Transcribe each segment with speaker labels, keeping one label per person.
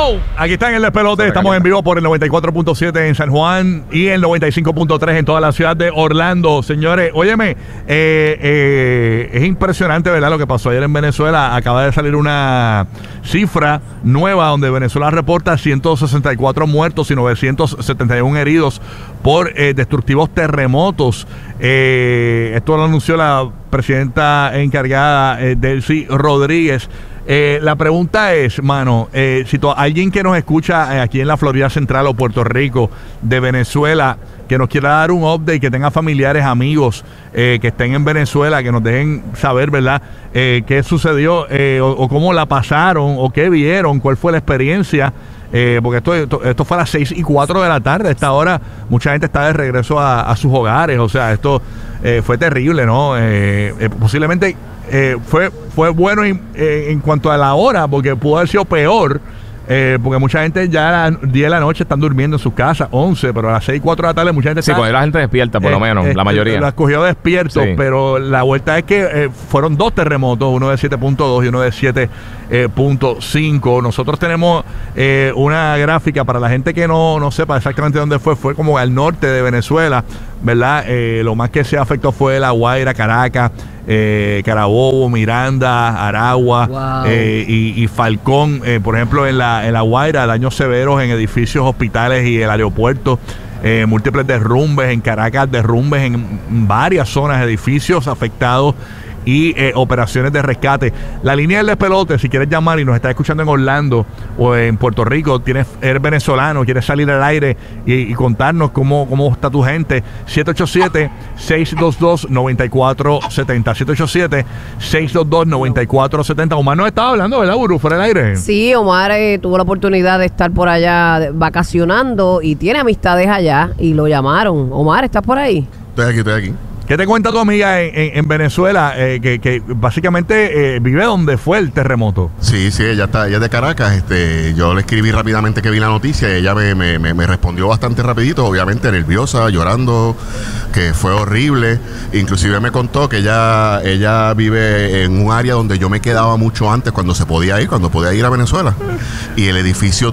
Speaker 1: Hello, aquí está en el despelote. Estamos en vivo por el 94.7 en San Juan y el 95.3 en toda la ciudad de Orlando. Señores, óyeme, es impresionante, ¿verdad? Lo que pasó ayer en Venezuela. Acaba de salir una cifra nueva donde Venezuela reporta 164 muertos y 971 heridos por destructivos terremotos. Esto lo anunció la presidenta encargada, Delcy Rodríguez. La pregunta es, mano, si alguien que nos escucha aquí en la Florida Central o Puerto Rico de Venezuela, que nos quiera dar un update, que tenga familiares, amigos que estén en Venezuela, que nos dejen saber, ¿verdad? Qué sucedió o cómo la pasaron o qué vieron, cuál fue la experiencia. Porque esto fue a las 6:04 de la tarde. A esta hora mucha gente está de regreso a sus hogares. O sea, esto fue terrible, ¿no? Posiblemente fue bueno en cuanto a la hora, porque pudo haber sido peor. Porque mucha gente ya a las 10 de la noche están durmiendo en sus casas, 11, pero a las 6:04 de la tarde mucha gente está...
Speaker 2: Sí, porque la gente despierta, por lo menos, la mayoría.
Speaker 1: Las cogió despiertos, sí. Pero la vuelta es que fueron dos terremotos, uno de 7.2 y uno de 7.5. Nosotros tenemos una gráfica para la gente que no sepa exactamente dónde fue como al norte de Venezuela, ¿verdad? Lo más que se afectó fue La Guaira, Caracas, Carabobo, Miranda, Aragua, wow. y Falcón, por ejemplo en La Guaira, daños severos en edificios, hospitales y el aeropuerto, múltiples derrumbes en Caracas, derrumbes en varias zonas, edificios afectados y operaciones de rescate. La línea del despelote, si quieres llamar y nos estás escuchando en Orlando o en Puerto Rico, eres venezolano, quieres salir al aire y contarnos cómo está tu gente, 787-622-9470, 787-622-9470. Omar nos estaba hablando, ¿verdad, Buru? Fuera del aire.
Speaker 3: Sí, Omar tuvo la oportunidad de estar por allá vacacionando y tiene amistades allá y lo llamaron. Omar, ¿estás por ahí?
Speaker 4: Estoy aquí.
Speaker 1: ¿Qué te cuenta tu amiga en Venezuela, que básicamente vive donde fue el terremoto?
Speaker 4: Sí, ella es de Caracas. Yo le escribí rápidamente que vi la noticia y ella me respondió bastante rapidito, obviamente nerviosa, llorando, que fue horrible. Inclusive me contó que ella vive en un área donde yo me quedaba mucho antes cuando podía ir a Venezuela. Y el edificio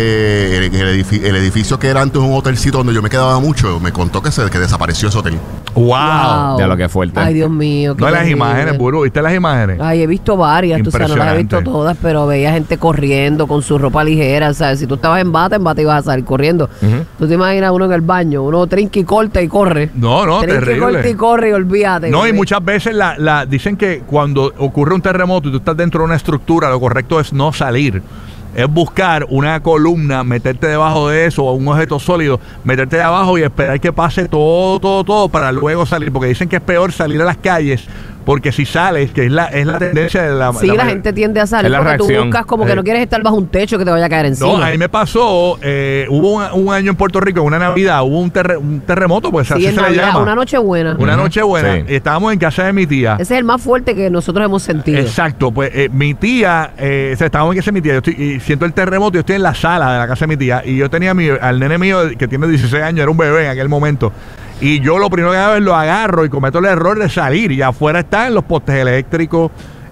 Speaker 4: el edificio que era antes un hotelcito donde yo me quedaba mucho, me contó que desapareció ese hotel.
Speaker 1: ¡Wow!
Speaker 2: Ya lo que fuerte.
Speaker 3: Ay, Dios mío.
Speaker 1: No, las imágenes, Buru, ¿viste las imágenes?
Speaker 3: Ay, he visto varias, tú sabes, no las he visto todas, pero veía gente corriendo con su ropa ligera, ¿sabes? Si tú estabas en bata ibas a salir corriendo. Tú te imaginas uno en el baño, uno trinca y corta y corre.
Speaker 1: No, terrible.
Speaker 3: Trinca y corta y corre y olvídate.
Speaker 1: No, y muchas veces dicen que cuando ocurre un terremoto y tú estás dentro de una estructura, lo correcto es no salir. Es buscar una columna, meterte debajo de eso o un objeto sólido, meterte de abajo y esperar que pase todo para luego salir, porque dicen que es peor salir a las calles, porque si sales, que es la tendencia de la...
Speaker 3: Sí, la gente tiende a salir porque tú buscas como que no quieres estar bajo un techo que te vaya a caer encima.
Speaker 1: No, a mí me pasó, hubo un año en Puerto Rico, en una Navidad, hubo un terremoto, pues así se le llama.
Speaker 3: Una noche buena.
Speaker 1: Una noche buena, sí. Estábamos en casa de mi tía.
Speaker 3: Ese es el más fuerte que nosotros hemos sentido.
Speaker 1: Exacto, pues mi tía, estábamos en casa de mi tía, y siento el terremoto, yo estoy en la sala de la casa de mi tía, y yo tenía al nene mío, que tiene 16 años, era un bebé en aquel momento. Y yo lo primero que hago es lo agarro y cometo el error de salir. Y afuera están los postes eléctricos,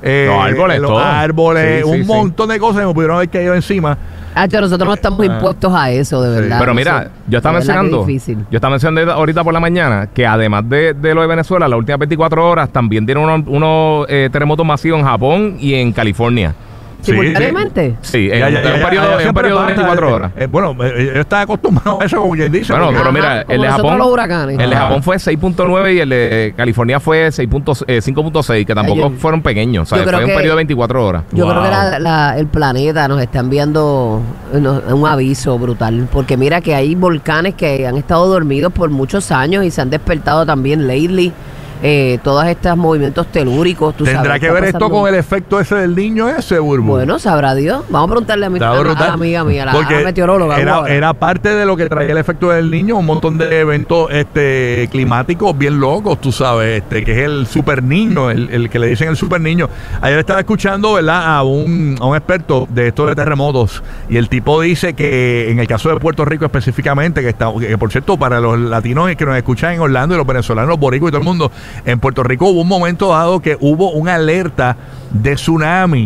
Speaker 1: los árboles, un montón de cosas que me pudieron haber caído encima.
Speaker 3: Nosotros no estamos impuestos a eso, de verdad.
Speaker 2: Pero mira, yo estaba mencionando ahorita por la mañana que además de lo de Venezuela, las últimas 24 horas también dieron unos terremotos masivos en Japón y en California.
Speaker 3: ¿Simultáneamente?
Speaker 2: Sí, en un periodo de 24 horas.
Speaker 1: Bueno, yo estaba acostumbrado a eso, como quien dice.
Speaker 2: Bueno, pero mira, el de Japón fue 6.9 y el de California fue 5.6, que tampoco fueron pequeños. O sea, fue un periodo de 24 horas.
Speaker 3: Yo creo que el planeta nos está enviando un aviso brutal, porque mira que hay volcanes que han estado dormidos por muchos años y se han despertado también lately. Todos estos movimientos telúricos.
Speaker 1: ¿Tendrá que ver esto con el efecto ese del niño ese, Burbu?
Speaker 3: Bueno, sabrá Dios. Vamos a preguntarle a mi amiga mía, la meteoróloga.
Speaker 1: Era parte de lo que traía el efecto del niño, un montón de eventos climáticos bien locos, tú sabes, que es el super niño, el que le dicen el super niño. Ayer estaba escuchando, ¿verdad?, a un experto de estos de terremotos, y el tipo dice que en el caso de Puerto Rico específicamente, que por cierto, para los latinos que nos escuchan en Orlando y los venezolanos, los boricuas y todo el mundo, en Puerto Rico hubo un momento dado que hubo una alerta de tsunami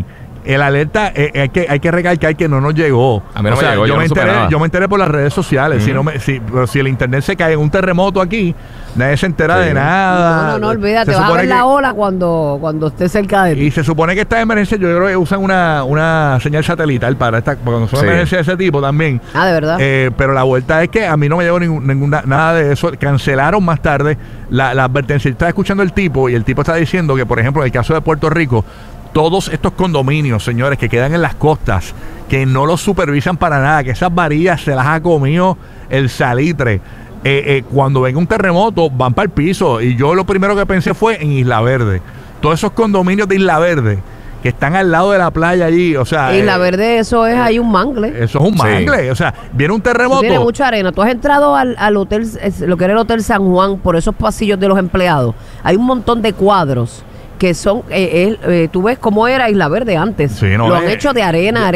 Speaker 1: el alerta hay que recalcar que no nos llegó.
Speaker 2: A mí no me llegó,
Speaker 1: yo me enteré por las redes sociales. Pero si el internet se cae en un terremoto aquí, nadie se entera de nada.
Speaker 3: No, olvídate, vas a ver la ola cuando esté cerca de ti.
Speaker 1: Y se supone que estas emergencias, yo creo que usan una señal satelital para cuando son emergencias de ese tipo también.
Speaker 3: De verdad.
Speaker 1: Pero la vuelta es que a mí no me llegó nada de eso. Cancelaron más tarde la advertencia. Estaba escuchando el tipo y el tipo está diciendo que, por ejemplo, en el caso de Puerto Rico, todos estos condominios, señores, que quedan en las costas, que no los supervisan para nada, que esas varillas se las ha comido el salitre. Cuando venga un terremoto, van para el piso. Y yo lo primero que pensé fue en Isla Verde. Todos esos condominios de Isla Verde que están al lado de la playa allí, o sea...
Speaker 3: Isla Verde, eso es ahí un mangle.
Speaker 1: Eso es un mangle, o sea, viene un terremoto...
Speaker 3: Tiene mucha arena. Tú has entrado al hotel, lo que era el Hotel San Juan, por esos pasillos de los empleados. Hay un montón de cuadros que son, tú ves cómo era Isla Verde antes.
Speaker 1: Sí,
Speaker 3: lo han hecho de arena.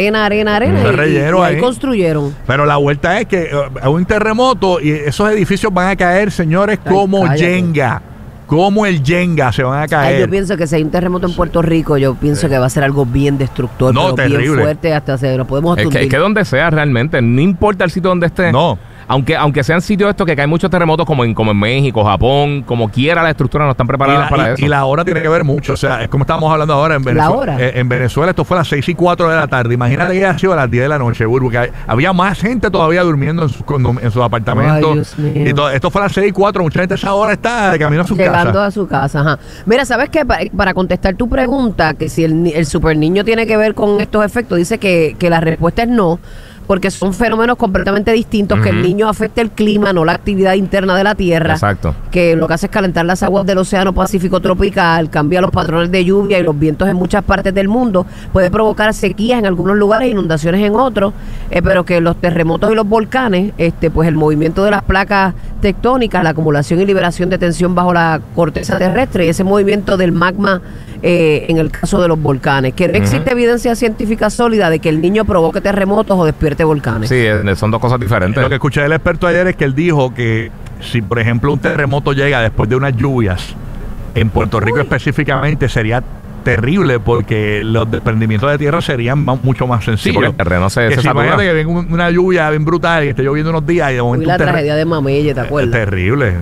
Speaker 3: Y ahí construyeron.
Speaker 1: Pero la vuelta es que hay un terremoto y esos edificios van a caer, señores, como Jenga. Como el Jenga se van a caer.
Speaker 3: Yo pienso que si hay un terremoto en Puerto Rico, yo pienso que va a ser algo bien destructor, pero bien fuerte, hasta nos podemos atundir.
Speaker 2: Es que donde sea realmente, no importa el sitio donde esté.
Speaker 1: No.
Speaker 2: Aunque sean sitios estos que caen muchos terremotos como en México, Japón, como quiera la estructura no están preparadas para eso.
Speaker 1: Y la hora tiene que ver mucho, o sea, es como estábamos hablando ahora en Venezuela.
Speaker 3: ¿La hora?
Speaker 1: En Venezuela esto fue a las 6:04 de la tarde. Imagínate que haya sido a las 10 de la noche, Burbu, que había más gente todavía durmiendo en sus apartamentos.
Speaker 3: Ay,
Speaker 1: y todo, esto fue a las 6:04, mucha gente a esa hora está de camino a su casa.
Speaker 3: Llegando a su casa, ajá. Mira, ¿sabes qué? Para contestar tu pregunta, que si el super niño tiene que ver con estos efectos, dice que la respuesta es no, porque son fenómenos completamente distintos, que el niño afecta el clima, no la actividad interna de la Tierra.
Speaker 2: Exacto.
Speaker 3: Que lo que hace es calentar las aguas del Océano Pacífico tropical, cambia los patrones de lluvia y los vientos en muchas partes del mundo, puede provocar sequías en algunos lugares, inundaciones en otros, pero que los terremotos y los volcanes, pues el movimiento de las placas tectónicas, la acumulación y liberación de tensión bajo la corteza terrestre y ese movimiento del magma en el caso de los volcanes, que no existe evidencia científica sólida de que el niño provoque terremotos o despierte volcanes.
Speaker 2: Sí, son dos cosas diferentes.
Speaker 1: Lo que escuché del experto ayer es que él dijo que si, por ejemplo, un terremoto llega después de unas lluvias, en Puerto Rico específicamente, sería terrible porque los desprendimientos de tierra serían mucho más sencillos. Sí,
Speaker 2: porque el terreno se
Speaker 1: satura. Imagínate que venga una lluvia bien brutal y esté lloviendo unos días y de momento...
Speaker 3: Y la tragedia de Mamelle, ¿te acuerdas?
Speaker 1: Terrible.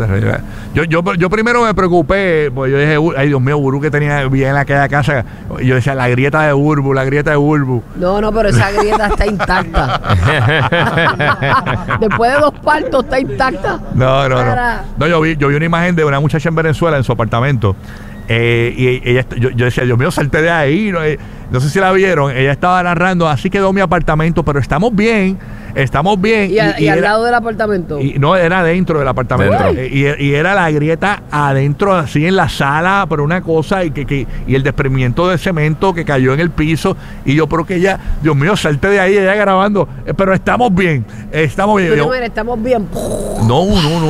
Speaker 1: Yo primero me preocupé, pues yo dije, ay Dios mío, Burbu que tenía bien en aquella casa. Yo decía, la grieta de Burbu.
Speaker 3: No, pero esa grieta está intacta. Después de 2 partos está intacta.
Speaker 1: No, yo vi una imagen de una muchacha en Venezuela en su apartamento. Y ella, yo decía, Dios mío, salte de ahí. No sé si la vieron. Ella estaba narrando, así quedó mi apartamento, pero estamos bien.
Speaker 3: ¿Y al lado del apartamento?
Speaker 1: No, era dentro del apartamento. Y era la grieta adentro, así en la sala, pero una cosa, y el desprendimiento de cemento que cayó en el piso. Y yo, pero que ella, Dios mío, salte de ahí, ella grabando. Pero estamos bien.
Speaker 3: Estamos bien.
Speaker 1: No.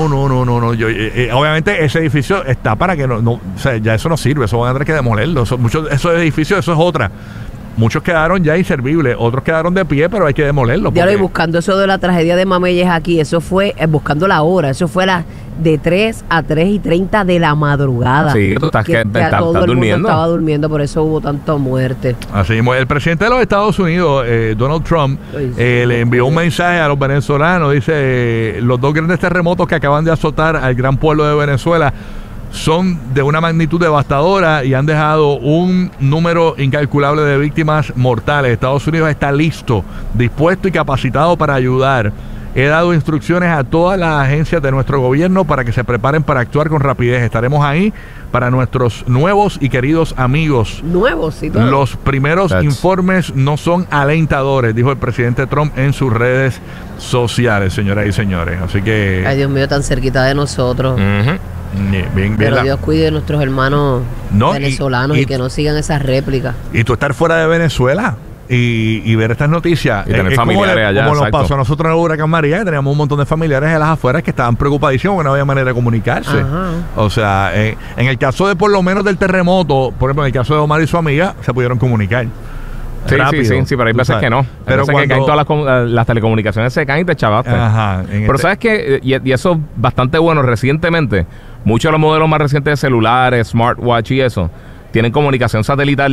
Speaker 1: Obviamente ese edificio está para que no, o sea, ya eso no sirve, eso van a tener que demolerlo. Esos edificios, eso es otra. Muchos quedaron ya inservibles, otros quedaron de pie, pero hay que demolerlos.
Speaker 3: Ya lo voy buscando eso de la tragedia de Mamelles aquí, eso fue, buscando la hora, eso fue de 3 a 3:30 de la madradugada.
Speaker 2: Sí, tú estás
Speaker 3: todo el
Speaker 2: durmiendo.
Speaker 3: Mundo estaba durmiendo, por eso hubo tanta muerte.
Speaker 1: Así mismo, el presidente de los Estados Unidos, Donald Trump, le envió un mensaje a los venezolanos, dice, los 2 grandes terremotos que acaban de azotar al gran pueblo de Venezuela son de una magnitud devastadora y han dejado un número incalculable de víctimas mortales. Estados Unidos está listo, dispuesto y capacitado para ayudar. He dado instrucciones a todas las agencias de nuestro gobierno para que se preparen para actuar con rapidez. Estaremos ahí para nuestros nuevos y queridos amigos.
Speaker 3: Nuevos y todo.
Speaker 1: Los primeros informes no son alentadores, dijo el presidente Trump en sus redes sociales, señoras y señores. Así que...
Speaker 3: Ay, Dios mío, tan cerquita de nosotros.
Speaker 1: Bien,
Speaker 3: pero Dios cuide de nuestros hermanos venezolanos y que no sigan esas réplicas.
Speaker 1: Y tú estar fuera de Venezuela y ver estas noticias
Speaker 2: y tener familiares allá,
Speaker 1: como nos pasó a nosotros en el huracán María, que teníamos un montón de familiares en las afueras que estaban preocupadísimos porque no había manera de comunicarse. O sea, en el caso de por lo menos del terremoto, por ejemplo en el caso de Omar y su amiga, se pudieron comunicar.
Speaker 2: Sí, pero hay veces que no. Pero que caen todas las telecomunicaciones, se caen y te chavaste. Pero sabes que, y eso es bastante bueno, recientemente, muchos de los modelos más recientes de celulares, smartwatch y eso, tienen comunicación satelital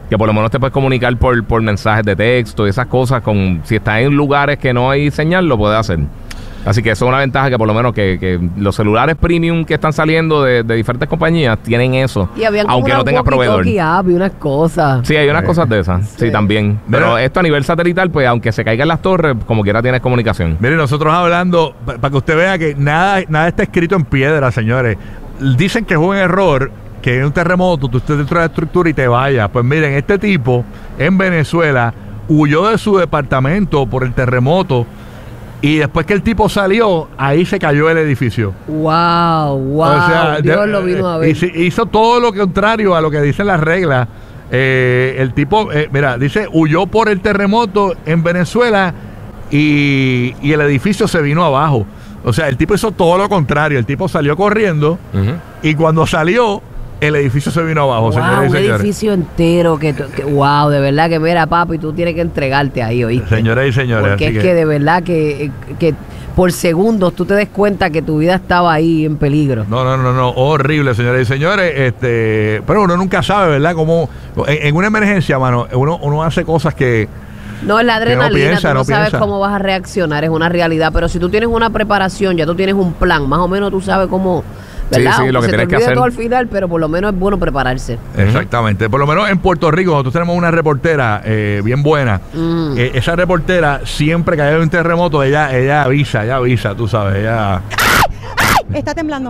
Speaker 2: que por lo menos te puedes comunicar por mensajes de texto y esas cosas. Si estás en lugares que no hay señal, lo puedes hacer. Así que eso es una ventaja, que por lo menos que los celulares premium que están saliendo de diferentes compañías tienen eso,
Speaker 3: y
Speaker 2: aunque no tengas proveedor.
Speaker 3: Y unas cosas.
Speaker 2: Sí, hay unas cosas de esas, sí también. Pero esto a nivel satelital, pues aunque se caigan las torres, como quiera tienes comunicación.
Speaker 1: Mire, nosotros hablando, para que usted vea que nada está escrito en piedra, señores. Dicen que es un error que en un terremoto tú estés dentro de la estructura y te vayas. Pues miren, este tipo en Venezuela huyó de su departamento por el terremoto. Y después que el tipo salió, ahí se cayó el edificio.
Speaker 3: ¡Wow! O sea, Dios lo vino a ver.
Speaker 1: Hizo todo lo contrario a lo que dicen las reglas. El tipo, mira, dice, huyó por el terremoto en Venezuela y el edificio se vino abajo. O sea, el tipo hizo todo lo contrario. El tipo salió corriendo y cuando salió, el edificio se vino abajo, señores y señores.
Speaker 3: Un edificio entero wow, de verdad que mira, papi, tú tienes que entregarte ahí, ¿oíste?
Speaker 1: Señoras y señores.
Speaker 3: Porque es que de verdad que por segundos tú te des cuenta que tu vida estaba ahí en peligro.
Speaker 1: No, horrible, señores y señores. Pero uno nunca sabe, ¿verdad? Como en una emergencia, mano, uno hace cosas que...
Speaker 3: No, es la adrenalina, tú no sabes cómo vas a reaccionar, es una realidad. Pero si tú tienes una preparación, ya tú tienes un plan, más o menos tú sabes cómo... ¿verdad?
Speaker 2: Sí, lo que tienes que hacer.
Speaker 3: Todo al final, pero por lo menos es bueno prepararse.
Speaker 1: Exactamente. Por lo menos en Puerto Rico, nosotros tenemos una reportera bien buena. Esa reportera, siempre que hay un terremoto, ella avisa, tú sabes, ella...
Speaker 5: Está temblando.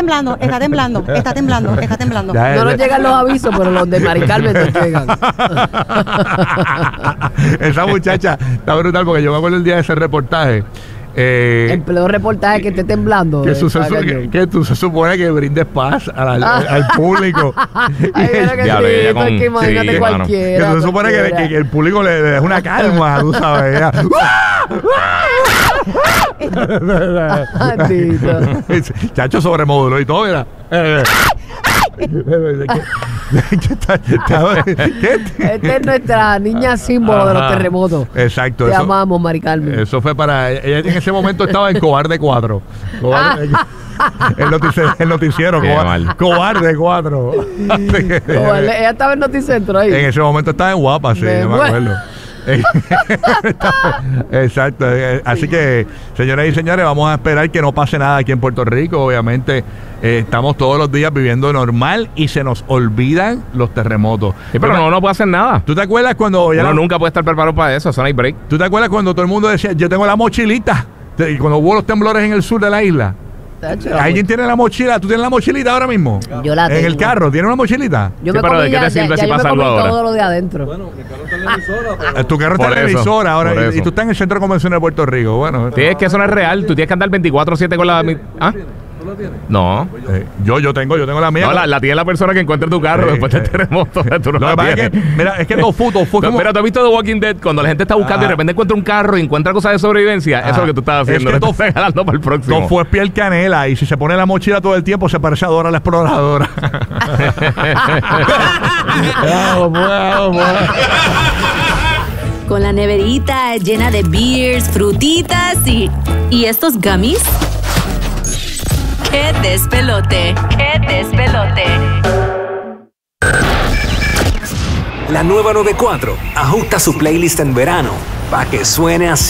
Speaker 3: No nos llegan los avisos, pero los de Mari Carmen nos llegan.
Speaker 1: Esa muchacha está brutal, porque yo me acuerdo el día de ese reportaje.
Speaker 3: El peor reportaje que esté temblando.
Speaker 1: Que tú se supone que brindes paz al público.
Speaker 3: Imagínate cualquiera.
Speaker 1: Que tú se supone que el público le des una calma, tú sabes. Chacho sobremoduló y todo, mira.
Speaker 3: Esta es nuestra niña símbolo de los terremotos.
Speaker 1: Exacto.
Speaker 3: Te amamos, Mari Carmen.
Speaker 1: Eso fue para... Ella en ese momento estaba en Cobarde 4. El noticiero, Cobarde 4.
Speaker 3: Ella estaba en Noticentro ahí.
Speaker 1: En ese momento estaba en Guapa, sí, no me acuerdo. Exacto. Así que, señoras y señores, vamos a esperar que no pase nada aquí en Puerto Rico. Obviamente estamos todos los días viviendo normal y se nos olvidan los terremotos.
Speaker 2: Sí, pero no puede hacer nada.
Speaker 1: ¿Tú te acuerdas cuando
Speaker 2: uno nunca puede estar preparado para eso? Eso no hay break.
Speaker 1: ¿Tú te acuerdas cuando todo el mundo decía, yo tengo la mochilita? Y cuando hubo los temblores en el sur de la isla, ¿alguien tiene la mochila? ¿Tú tienes la mochilita ahora mismo?
Speaker 3: Yo la tengo.
Speaker 1: ¿En el carro? ¿Tienes una mochilita?
Speaker 3: Yo me
Speaker 2: pero ¿de qué te sirve si pasa algo ahora?
Speaker 3: Todo lo de adentro.
Speaker 6: Bueno, mi carro está en la emisora.
Speaker 1: Tu carro está en la emisora ahora y tú estás en el Centro de Convenciones de Puerto Rico. Bueno,
Speaker 2: sí, es que eso no es real. Tú tienes que andar 24/7 con la... ¿Ah?
Speaker 6: ¿Tú la tienes?
Speaker 2: No.
Speaker 1: Yo tengo la mía.
Speaker 2: No, la tiene la persona que encuentra tu carro después del terremoto. Tú no
Speaker 1: lo que pasa es que, mira, es que dos fotos fue como...
Speaker 2: Mira, ¿tú has visto The Walking Dead? Cuando la gente está buscando y de repente encuentra un carro y encuentra cosas de sobrevivencia. Eso es lo que tú estás haciendo.
Speaker 1: Es que
Speaker 2: tú estás regalando para el próximo.
Speaker 1: Todo fue piel canela y si se pone la mochila todo el tiempo se parece a Dora la Exploradora.
Speaker 7: Con la neverita llena de beers, frutitas y estos gummies. ¡Qué despelote! ¡Qué despelote!
Speaker 8: La nueva 94 ajusta su playlist en verano para que suene así.